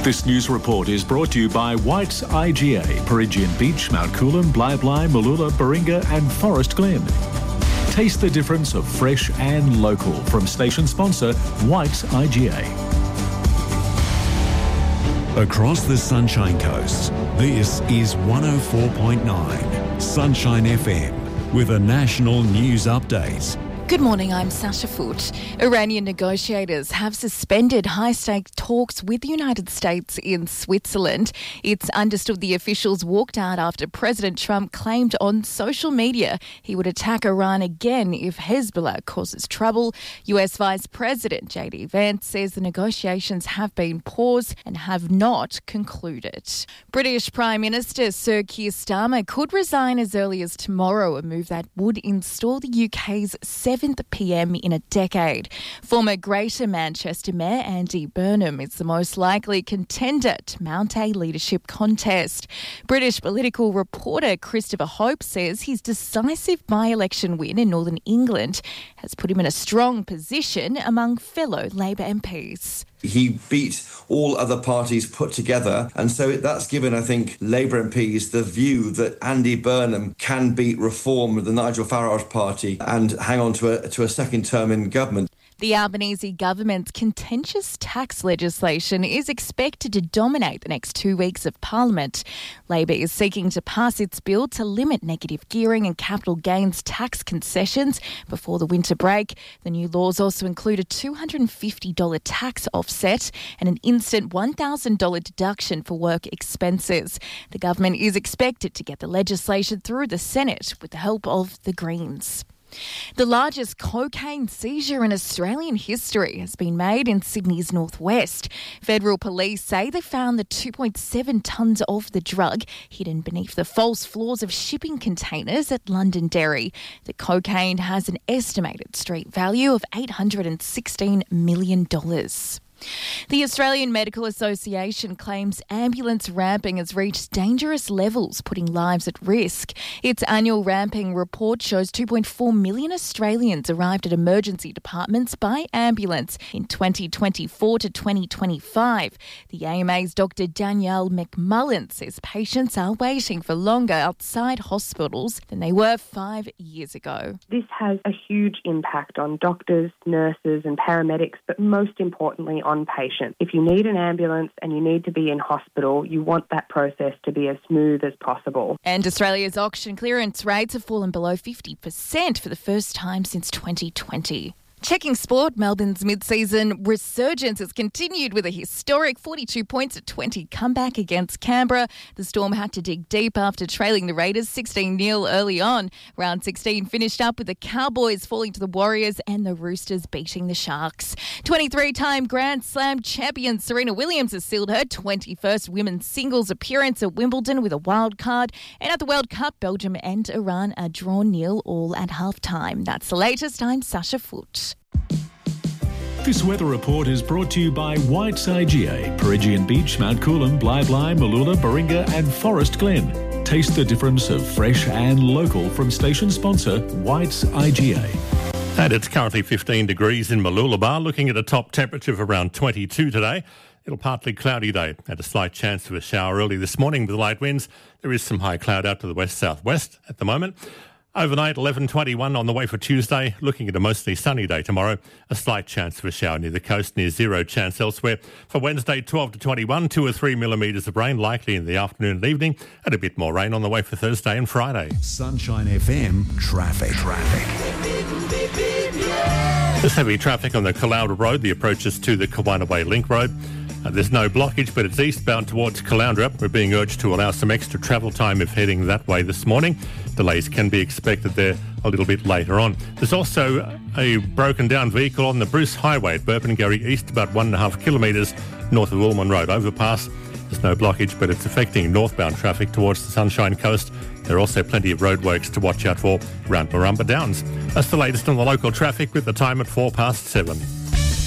This news report is brought to you by White's IGA, Perigian Beach, Mount Coolum, Bli, Mooloolah, Baringa and Forest Glen. Taste the difference of fresh and local from station sponsor White's IGA. Across the Sunshine Coast, this is 104.9 Sunshine FM with a national news update. Good morning, I'm Sasha Foote. Iranian negotiators have suspended high-stakes talks with the United States in Switzerland. It's understood the officials walked out after President Trump claimed on social media he would attack Iran again if Hezbollah causes trouble. US Vice President J.D. Vance says the negotiations have been paused and have not concluded. British Prime Minister Sir Keir Starmer could resign as early as tomorrow, a move that would install the UK's 7th PM in a decade. Former Greater Manchester Mayor Andy Burnham is the most likely contender to mount a leadership contest. British political reporter Christopher Hope says his decisive by-election win in Northern England has put him in a strong position among fellow Labor MPs. He beat all other parties put together, and so that's given, I think, Labour MPs the view that Andy Burnham can beat Reform, the Nigel Farage party, and hang on to a second term in government. The Albanese government's contentious tax legislation is expected to dominate the next 2 weeks of Parliament. Labor is seeking to pass its bill to limit negative gearing and capital gains tax concessions before the winter break. The new laws also include a $250 tax offset and an instant $1,000 deduction for work expenses. The government is expected to get the legislation through the Senate with the help of the Greens. The largest cocaine seizure in Australian history has been made in Sydney's northwest. Federal police say they found the 2.7 tonnes of the drug hidden beneath the false floors of shipping containers at Londonderry. The cocaine has an estimated street value of $816 million. The Australian Medical Association claims ambulance ramping has reached dangerous levels, putting lives at risk. Its annual ramping report shows 2.4 million Australians arrived at emergency departments by ambulance in 2024 to 2025. The AMA's Dr. Danielle McMullen says patients are waiting for longer outside hospitals than they were 5 years ago. This has a huge impact on doctors, nurses and paramedics, but most importantly on patients. If you need an ambulance and you need to be in hospital, you want that process to be as smooth as possible. And Australia's auction clearance rates have fallen below 50% for the first time since 2020. Checking sport, Melbourne's mid-season resurgence has continued with a historic 42 points at 20 comeback against Canberra. The Storm had to dig deep after trailing the Raiders 16-0 early on. Round 16 finished up with the Cowboys falling to the Warriors and the Roosters beating the Sharks. 23-time Grand Slam champion Serena Williams has sealed her 21st women's singles appearance at Wimbledon with a wild card. And at the World Cup, Belgium and Iran are drawn 0 all at half-time. That's the latest. I'm Sasha Foote. This weather report is brought to you by White's IGA, Perigian Beach, Mount Coolum, Bli, Mooloolah, Baringa and Forest Glen. Taste the difference of fresh and local from station sponsor White's IGA. And it's currently 15 degrees in Mooloolaba, looking at a top temperature of around 22 today. It'll partly cloudy day and a slight chance of a shower early this morning with light winds. There is some high cloud out to the west-southwest at the moment. Overnight, 11:21 on the way for Tuesday, looking at a mostly sunny day tomorrow. A slight chance of a shower near the coast, near zero chance elsewhere. For Wednesday, 12 to 21, 2 or 3 millimetres of rain likely in the afternoon and evening, and a bit more rain on the way for Thursday and Friday. Sunshine FM traffic. There's heavy traffic on the Caloundra Road, the approaches to the Kawanaway Link Road. There's no blockage, but it's eastbound towards Caloundra. We're being urged to allow some extra travel time if heading that way this morning. Delays can be expected there a little bit later on. There's also a broken down vehicle on the Bruce Highway at Burpengary East, about 1.5 kilometres north of Ulman Road overpass. There's no blockage, but it's affecting northbound traffic towards the Sunshine Coast. There are also plenty of roadworks to watch out for around Marumba Downs. That's the latest on the local traffic with the time at 7:04.